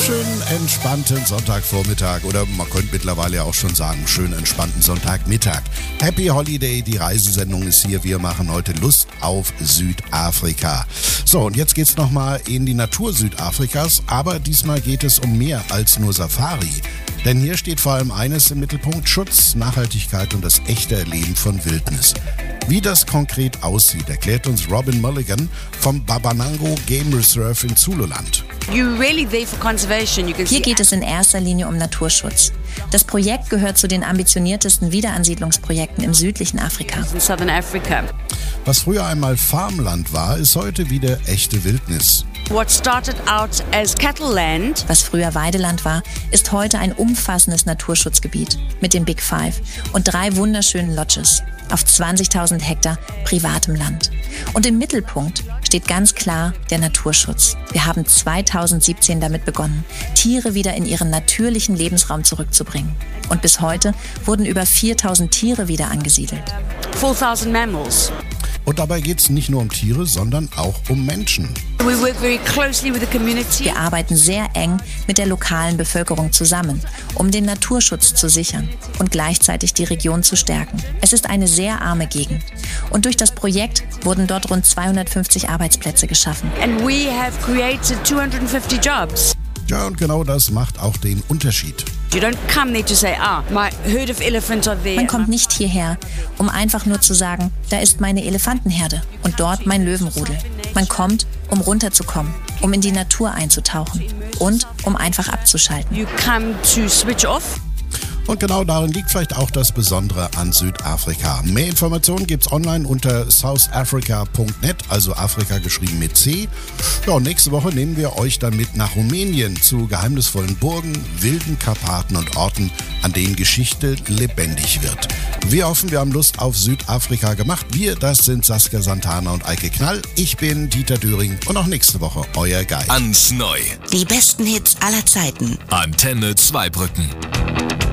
Schönen entspannten Sonntagvormittag oder man könnte mittlerweile ja auch schon sagen, schönen entspannten Sonntagmittag. Happy Holiday, die Reisesendung ist hier. Wir machen heute Lust auf Südafrika. So, und jetzt geht's nochmal in die Natur Südafrikas, aber diesmal geht es um mehr als nur Safari. Denn hier steht vor allem eines im Mittelpunkt: Schutz, Nachhaltigkeit und das echte Erleben von Wildnis. Wie das konkret aussieht, erklärt uns Robin Mulligan vom Babanango Game Reserve in Zululand. Hier geht es in erster Linie um Naturschutz. Das Projekt gehört zu den ambitioniertesten Wiederansiedlungsprojekten im südlichen Afrika. Was früher einmal Farmland war, ist heute wieder echte Wildnis. Was früher Weideland war, ist heute ein umfassendes Naturschutzgebiet mit den Big Five und 3 wunderschönen Lodges auf 20.000 Hektar privatem Land. Und im Mittelpunkt steht ganz klar der Naturschutz. Wir haben 2017 damit begonnen, Tiere wieder in ihren natürlichen Lebensraum zurückzubringen. Und bis heute wurden über 4.000 Tiere wieder angesiedelt. 4,000 mammals. Und dabei geht es nicht nur um Tiere, sondern auch um Menschen. Wir arbeiten sehr eng mit der lokalen Bevölkerung zusammen, um den Naturschutz zu sichern und gleichzeitig die Region zu stärken. Es ist eine sehr arme Gegend. Und durch das Projekt wurden dort rund 250 Arbeitsplätze geschaffen. And we have created 250 jobs. Ja, und genau das macht auch den Unterschied. You don't come there to say, my herd of elephants are there. Man kommt nicht hierher, um einfach nur zu sagen, da ist meine Elefantenherde und dort mein Löwenrudel. Man kommt, um runterzukommen, um in die Natur einzutauchen und um einfach abzuschalten. You come to switch off. Und genau darin liegt vielleicht auch das Besondere an Südafrika. Mehr Informationen gibt's online unter southafrica.net, also Afrika geschrieben mit C. Ja, und nächste Woche nehmen wir euch dann mit nach Rumänien zu geheimnisvollen Burgen, wilden Karpaten und Orten, an denen Geschichte lebendig wird. Wir hoffen, wir haben Lust auf Südafrika gemacht. Wir, das sind Saskia Santana und Eike Knall. Ich bin Dieter Döring und auch nächste Woche euer Guide. Ans Neu. Die besten Hits aller Zeiten. Antenne Zweibrücken.